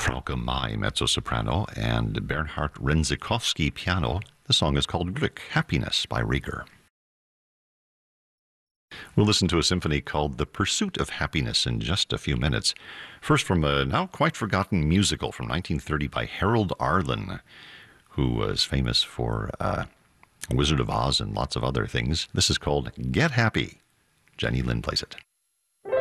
Frauke Mai, mezzo-soprano, and Bernhard Renzikowski, piano. The song is called Glück, Happiness, by Rieger. We'll listen to a symphony called The Pursuit of Happiness in just a few minutes. First, from a now quite forgotten musical from 1930 by Harold Arlen, who was famous for Wizard of Oz and lots of other things. This is called Get Happy. Jenny Lind plays it.